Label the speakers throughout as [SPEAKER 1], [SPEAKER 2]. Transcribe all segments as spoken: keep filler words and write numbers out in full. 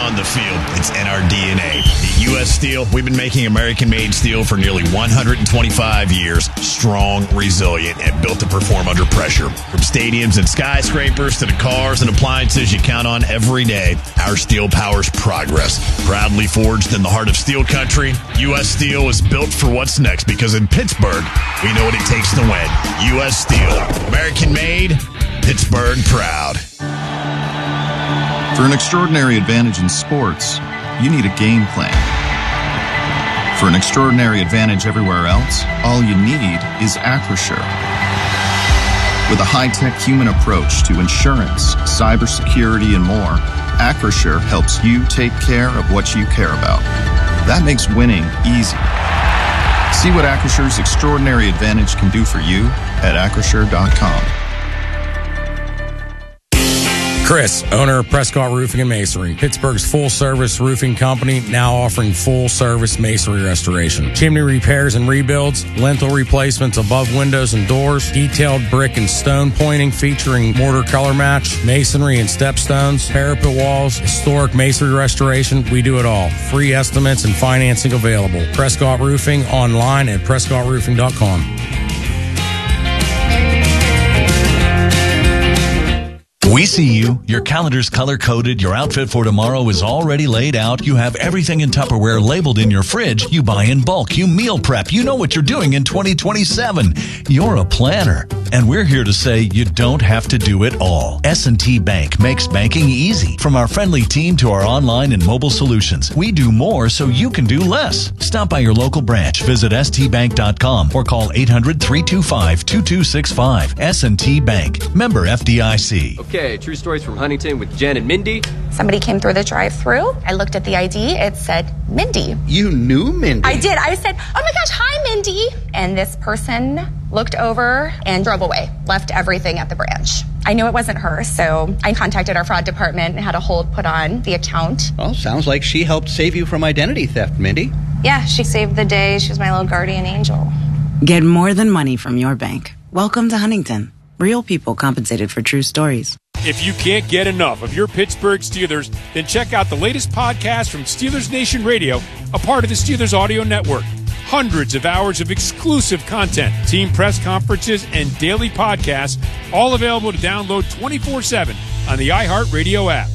[SPEAKER 1] on the field. It's in our D N A. At U S Steel, we've been making American-made steel for nearly one hundred twenty-five years. Strong, resilient, and built to perform under pressure. From stadiums and skyscrapers to the cars and appliances you count on every day, our steel powers progress. Proudly forged in the heart of steel country, U S Steel is built for what's next because in Pittsburgh, we know what it takes to win. U S Steel. American-made, Pittsburgh proud.
[SPEAKER 2] For an extraordinary advantage in sports, you need a game plan. For an extraordinary advantage everywhere else, all you need is Acrisure. With a high-tech human approach to insurance, cybersecurity, and more, Acrisure helps you take care of what you care about. That makes winning easy. See what Acrisure's extraordinary advantage can do for you at acrisure dot com.
[SPEAKER 3] Chris, owner of Prescott Roofing and Masonry, Pittsburgh's full-service roofing company, now offering full-service masonry restoration. Chimney repairs and rebuilds, lintel replacements above windows and doors, detailed brick and stone pointing featuring mortar color match, masonry and stepstones, parapet walls, historic masonry restoration. We do it all. Free estimates and financing available. Prescott Roofing online at prescott roofing dot com.
[SPEAKER 4] We see you. Your calendar's color-coded. Your outfit for tomorrow is already laid out. You have everything in Tupperware labeled in your fridge. You buy in bulk. You meal prep. You know what you're doing in twenty twenty-seven. You're a planner. And we're here to say you don't have to do it all. S and T Bank makes banking easy. From our friendly team to our online and mobile solutions, we do more so you can do less. Stop by your local branch. Visit s t bank dot com or call eight hundred, three two five, two two six five. S and T Bank. Member F D I C.
[SPEAKER 5] Okay, true stories from Huntington with Jen and Mindy.
[SPEAKER 6] Somebody came through the drive-thru. I looked at the I D. It said Mindy.
[SPEAKER 7] You knew Mindy?
[SPEAKER 6] I did. I said, oh my gosh, hi, Mindy. And this person looked over and drove away, left everything at the branch. I knew it wasn't her, so I contacted our fraud department and had a hold put on the account.
[SPEAKER 7] Well, sounds like she helped save you from identity theft, Mindy.
[SPEAKER 6] Yeah, she saved the day. She was my little guardian angel.
[SPEAKER 8] Get more than money from your bank. Welcome to Huntington. Real people compensated for true stories.
[SPEAKER 9] If you can't get enough of your Pittsburgh Steelers, then check out the latest podcast from Steelers Nation Radio, a part of the Steelers Audio Network. Hundreds of hours of exclusive content, team press conferences, and daily podcasts, all available to download twenty-four seven on the iHeartRadio app.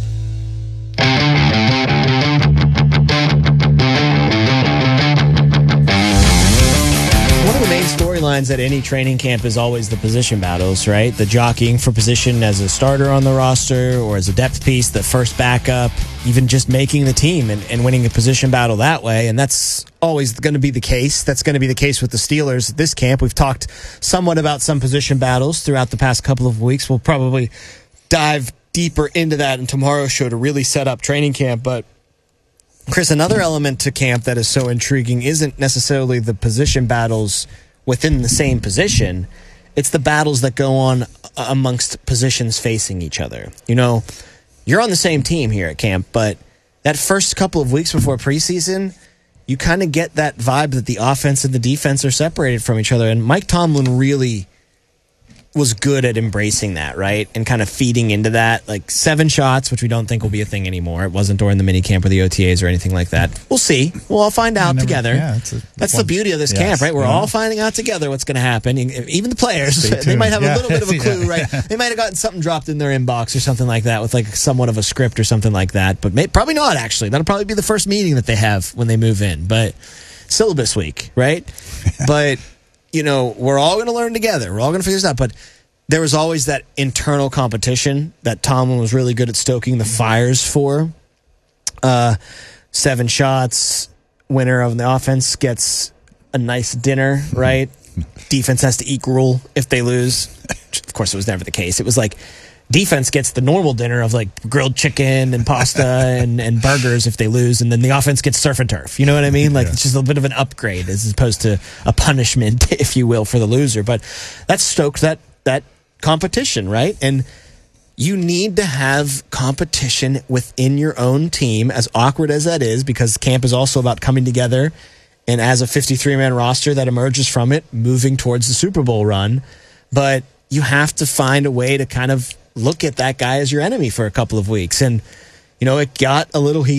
[SPEAKER 10] One of the main storylines at any training camp is always the position battles, right? The jockeying for position as a starter on the roster or as a depth piece, the first backup, even just making the team and, and winning a position battle that way. And that's always going to be the case. That's going to be the case with the Steelers at this camp. We've talked somewhat about some position battles throughout the past couple of weeks. We'll probably dive deeper into that in tomorrow's show to really set up training camp. But Chris, another element to camp that is so intriguing isn't necessarily the position battles within the same position. It's the battles that go on amongst positions facing each other. You know, you're on the same team here at camp, but that first couple of weeks before preseason, you kind of get that vibe that the offense and the defense are separated from each other. And Mike Tomlin really was good at embracing that, right? And kind of feeding into that, like seven shots, which we don't think will be a thing anymore. It wasn't during the mini camp or the O T As or anything like that. We'll see. We'll all find out never, together. Yeah, it's a, That's one, the beauty of this yes, camp, right? We're yeah. all finding out together what's going to happen. Even the players, they might have yeah. a little bit of a clue, yeah. right? They might have gotten something dropped in their inbox or something like that with like somewhat of a script or something like that. But may, probably not, actually. That'll probably be the first meeting that they have when they move in. But syllabus week, right? But, you know, we're all going to learn together. We're all going to figure this out. But there was always that internal competition that Tomlin was really good at stoking the fires for. Uh, seven shots, winner of the offense gets a nice dinner, right? Defense has to eat gruel if they lose. Of course, it was never the case. It was like defense gets the normal dinner of like grilled chicken and pasta and, and burgers if they lose, and then the offense gets surf and turf. You know what I mean? Like yeah. it's just a bit of an upgrade as opposed to a punishment, if you will, for the loser. But that stoked that that competition, right? And you need to have competition within your own team, as awkward as that is, because camp is also about coming together and as a fifty-three man roster that emerges from it, moving towards the Super Bowl run. But you have to find a way to kind of look at that guy as your enemy for a couple of weeks. And, you know, it got a little heated